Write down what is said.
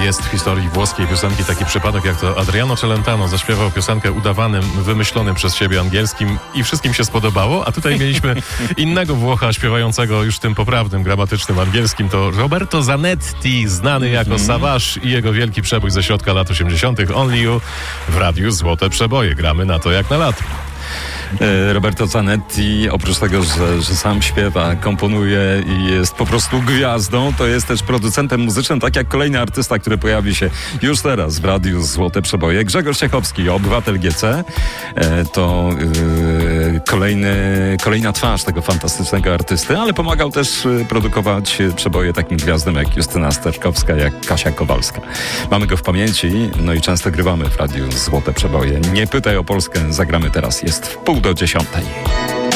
jest w historii włoskiej piosenki taki przypadek, jak to Adriano Celentano zaśpiewał piosenkę udawanym, wymyślonym przez siebie angielskim i wszystkim się spodobało, a tutaj mieliśmy innego Włocha śpiewającego już tym poprawnym, gramatycznym angielskim, to Roberto Zanetti, znany jako Savage i jego wielki przebój ze środka lat 80. Only You w radiu Złote Przeboje. Gramy na to jak na lato. Roberto Zanetti, oprócz tego, że sam śpiewa, komponuje i jest po prostu gwiazdą, to jest też producentem muzycznym, tak jak kolejny artysta, który pojawi się już teraz w radiu Złote Przeboje. Grzegorz Ciechowski, obywatel GC, to kolejna twarz tego fantastycznego artysty, ale pomagał też produkować przeboje takim gwiazdom jak Justyna Sterczkowska, jak Kasia Kowalska. Mamy go w pamięci, no i często grywamy w radiu Złote Przeboje. Nie pytaj o Polskę, zagramy teraz, jest 9:30.